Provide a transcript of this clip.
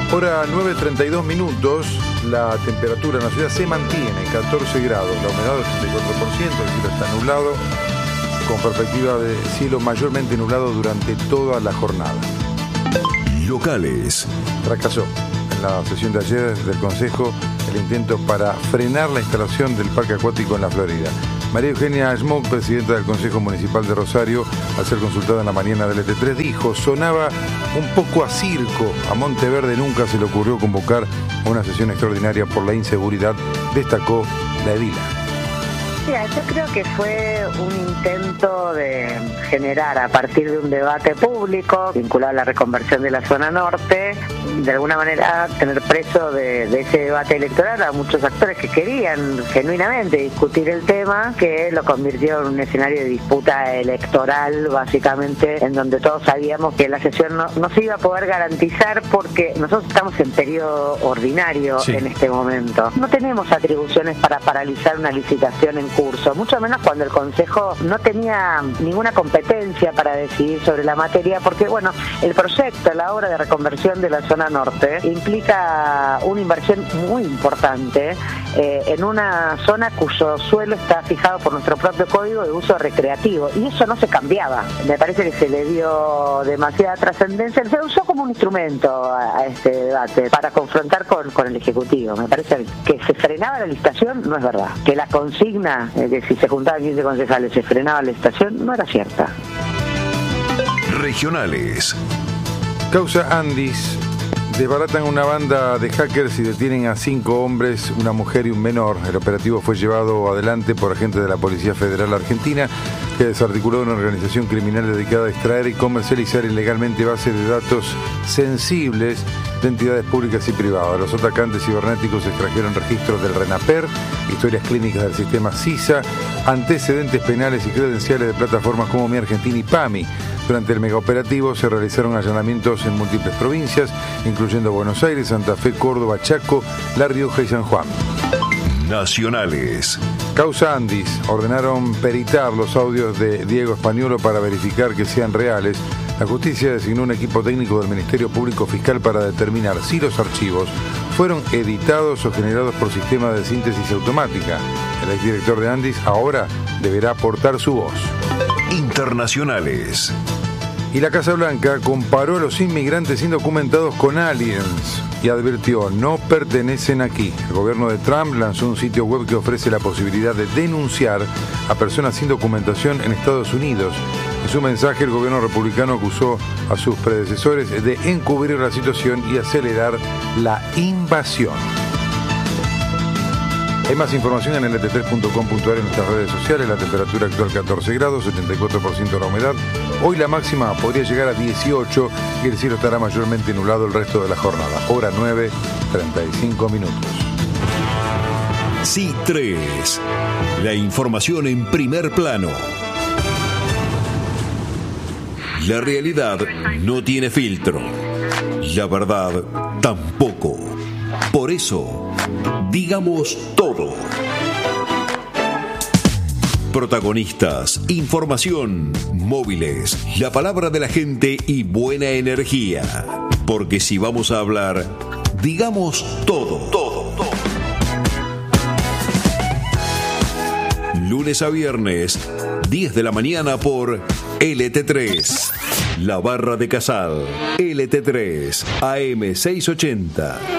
Hora 9:32 minutos, la temperatura en la ciudad se mantiene, 14 grados, la humedad del 84%, el cielo está nublado, con perspectiva de cielo mayormente nublado durante toda la jornada. Locales. Fracasó en la sesión de ayer del Consejo el intento para frenar la instalación del parque acuático en la Florida. María Eugenia Schmock, presidenta del Consejo Municipal de Rosario, al ser consultada en la mañana del ET3, dijo: sonaba un poco a circo. A Monteverde nunca se le ocurrió convocar a una sesión extraordinaria por la inseguridad, destacó la edila. Mira, yo creo que fue un intento de generar, a partir de un debate público vinculado a la reconversión de la zona norte, de alguna manera tener preso de ese debate electoral a muchos actores que querían genuinamente discutir el tema, que lo convirtió en un escenario de disputa electoral, básicamente, en donde todos sabíamos que la sesión no se iba a poder garantizar porque nosotros estamos en periodo ordinario en este momento. No tenemos atribuciones para paralizar una licitación en curso, mucho menos cuando el Consejo no tenía ninguna competencia para decidir sobre la materia, porque bueno, el proyecto, la obra de reconversión de la zona norte implica una inversión muy importante en una zona cuyo suelo está fijado por nuestro propio código de uso recreativo, y eso no se cambiaba. Me parece que se le dio demasiada trascendencia, se usó como un instrumento a este debate para confrontar con el Ejecutivo. Me parece que se frenaba la licitación, no es verdad. Que la consigna que si se juntaban 15 concejales se frenaba la licitación, no era cierta. Regionales. Causa Andis. Desbaratan una banda de hackers y detienen a 5 hombres, una mujer y un menor. El operativo fue llevado adelante por agentes de la Policía Federal Argentina, que desarticuló una organización criminal dedicada a extraer y comercializar ilegalmente bases de datos sensibles de entidades públicas y privadas. Los atacantes cibernéticos extrajeron registros del RENAPER, historias clínicas del sistema CISA, antecedentes penales y credenciales de plataformas como Mi Argentina y PAMI. Durante el megaoperativo se realizaron allanamientos en múltiples provincias, incluyendo Buenos Aires, Santa Fe, Córdoba, Chaco, La Rioja y San Juan. Nacionales. Causa Andis. Ordenaron peritar los audios de Diego Españolo para verificar que sean reales. La justicia designó un equipo técnico del Ministerio Público Fiscal para determinar si los archivos fueron editados o generados por sistema de síntesis automática. El exdirector de Andis ahora deberá aportar su voz. Internacionales. Y la Casa Blanca comparó a los inmigrantes indocumentados con aliens y advirtió: no pertenecen aquí. El gobierno de Trump lanzó un sitio web que ofrece la posibilidad de denunciar a personas sin documentación en Estados Unidos. En su mensaje, el gobierno republicano acusó a sus predecesores de encubrir la situación y acelerar la invasión. Hay más información en lt3.com.ar, en nuestras redes sociales. La temperatura actual 14 grados, 74% la humedad. Hoy la máxima podría llegar a 18 y el cielo estará mayormente nublado el resto de la jornada. Hora 9:35 minutos. C3. La información en primer plano. La realidad no tiene filtro. La verdad tampoco. Por eso, digamos todo. Protagonistas, información, móviles, la palabra de la gente y buena energía. Porque si vamos a hablar, digamos todo. Lunes a viernes, 10 de la mañana por LT3. La Barra de Casal, LT3, AM 680.